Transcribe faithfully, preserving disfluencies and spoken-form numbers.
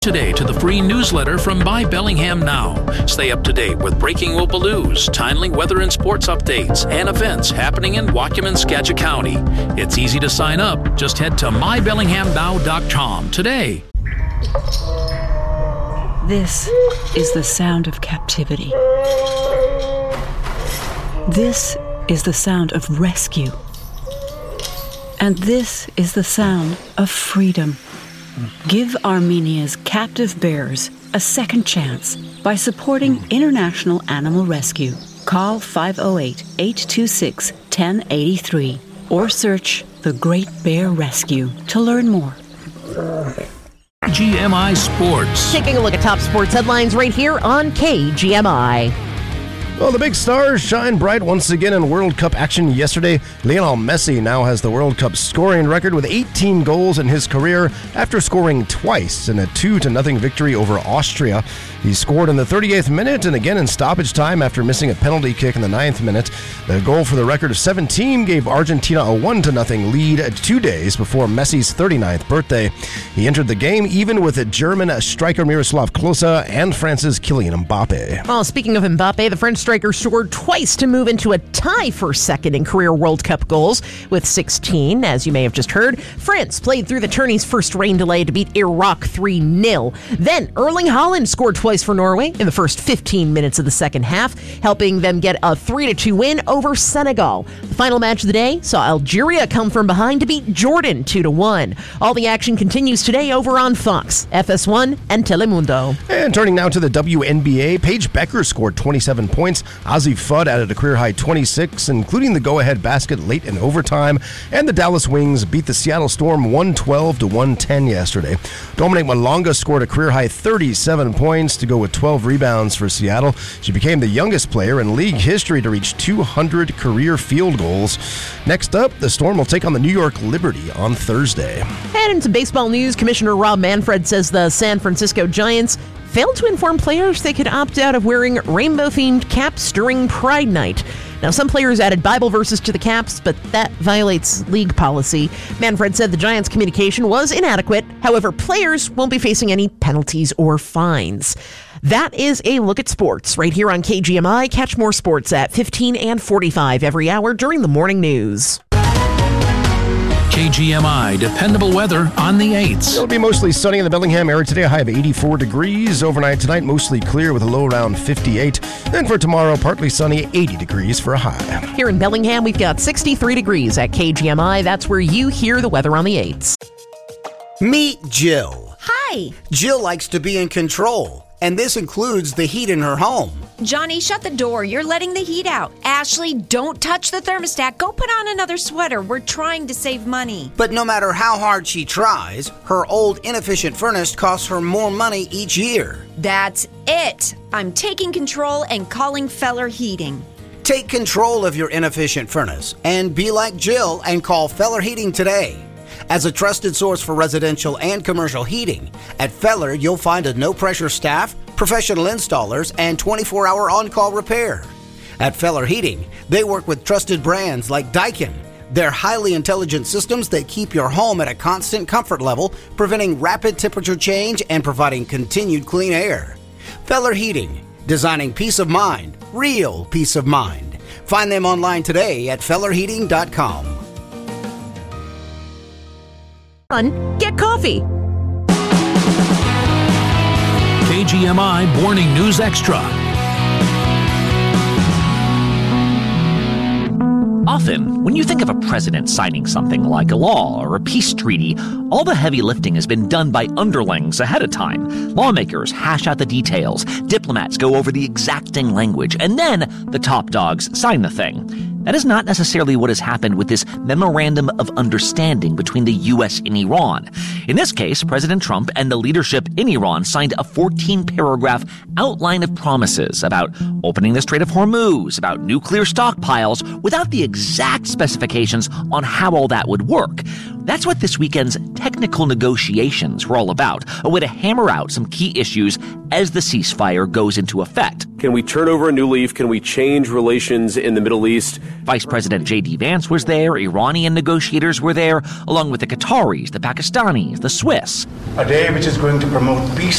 Today to the free newsletter from My Bellingham Now. Stay up to date with breaking local news, timely weather and sports updates, and events happening in Waukegan, Skagit County. It's easy to sign up. Just head to my bellingham now dot com today. This is the sound of captivity. This is the sound of rescue. And this is the sound of freedom. Give Armenia's captive bears a second chance by supporting International Animal Rescue. Call five oh eight, eight two six, one oh eight three or search The Great Bear Rescue to learn more. G M I Sports. Taking a look at top sports headlines right here on K G M I. Well, the big stars shine bright once again in World Cup action yesterday. Lionel Messi now has the World Cup scoring record with eighteen goals in his career after scoring twice in a two to nothing victory over Austria. He scored in the thirty-eighth minute and again in stoppage time after missing a penalty kick in the ninth minute. The goal for the record of seventeen gave Argentina a one to nothing lead two days before Messi's thirty-ninth birthday. He entered the game even with German striker Miroslav Klose and France's Kylian Mbappe. Well, speaking of Mbappe, the French striker scored twice to move into a tie for second in career World Cup goals with sixteen. As you may have just heard, France played through the tourney's first rain delay to beat Iraq three nil. Then Erling Haaland scored twice for Norway in the first fifteen minutes of the second half, helping them get a three to two win over Senegal. The final match of the day saw Algeria come from behind to beat Jordan two to one. All the action continues today over on Fox, F S one, and Telemundo. And turning now to the W N B A, Paige Becker scored twenty-seven points. Ozzie Fudd added a career-high twenty-six, including the go-ahead basket late in overtime. And the Dallas Wings beat the Seattle Storm one twelve to one ten yesterday. Dominic Malonga scored a career-high thirty-seven points to go with twelve rebounds for Seattle. She became the youngest player in league history to reach two hundred career field goals. Next up, the Storm will take on the New York Liberty on Thursday. And into baseball news, Commissioner Rob Manfred says the San Francisco Giants failed to inform players they could opt out of wearing rainbow-themed caps during Pride Night. Now, some players added Bible verses to the caps, but that violates league policy. Manfred said the Giants' communication was inadequate. However, players won't be facing any penalties or fines. That is a look at sports right here on K G M I. Catch more sports at fifteen and forty-five every hour during the morning news. K G M I dependable weather on the eights. It'll be mostly sunny in the Bellingham area today, a high of eighty-four degrees. Overnight tonight, mostly clear with a low around fifty-eight. Then for tomorrow, partly sunny, eighty degrees for a high. Here in Bellingham, we've got sixty-three degrees at K G M I. That's where you hear the weather on the eights. Meet Jill. Hi. Jill likes to be in control, and this includes the heat in her home. Johnny, shut the door. You're letting the heat out. Ashley, don't touch the thermostat. Go put on another sweater. We're trying to save money. But no matter how hard she tries, her old inefficient furnace costs her more money each year. That's it. I'm taking control and calling Feller Heating. Take control of your inefficient furnace and be like Jill and call Feller Heating today. As a trusted source for residential and commercial heating, at Feller you'll find a no-pressure staff, professional installers, and twenty-four hour on-call repair. At Feller Heating, they work with trusted brands like Daikin. They're highly intelligent systems that keep your home at a constant comfort level, preventing rapid temperature change and providing continued clean air. Feller Heating, designing peace of mind, real peace of mind. Find them online today at feller heating dot com. Get coffee. K G M I Morning News Extra. Often, when you think of a president signing something like a law or a peace treaty, all the heavy lifting has been done by underlings ahead of time. Lawmakers hash out the details, diplomats go over the exacting language, and then the top dogs sign the thing. That is not necessarily what has happened with this Memorandum of Understanding between the U S and Iran. In this case, President Trump and the leadership in Iran signed a fourteen paragraph outline of promises about opening the Strait of Hormuz, about nuclear stockpiles, without the exact specifications on how all that would work. That's what this weekend's technical negotiations were all about, a way to hammer out some key issues as the ceasefire goes into effect. Can we turn over a new leaf? Can we change relations in the Middle East? Vice President J D Vance was there, Iranian negotiators were there, along with the Qataris, the Pakistanis, the Swiss. A day which is going to promote peace